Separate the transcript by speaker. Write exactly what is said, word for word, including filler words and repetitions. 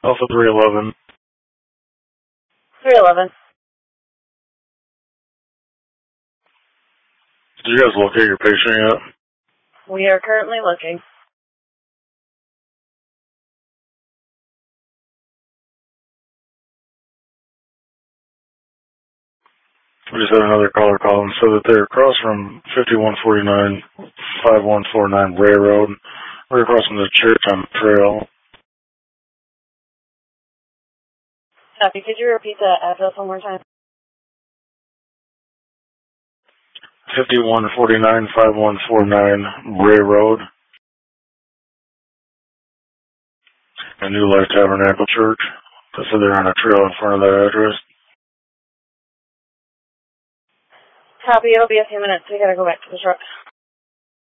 Speaker 1: Alpha three eleven.
Speaker 2: three eleven.
Speaker 1: Did you guys locate your patient yet?
Speaker 2: We are currently looking.
Speaker 1: We just had another caller call and said that they're across from fifty-one forty-nine, fifty-one forty-nine Ray Road. We're across from the church on the trail.
Speaker 2: Copy. Could you repeat that address one more time?
Speaker 1: fifty-one forty-nine, fifty-one forty-nine Ray Road. A New Life Tabernacle Church. They said they're on a trail in front of that address.
Speaker 2: Copy. It'll be a few minutes. We gotta go back to the truck.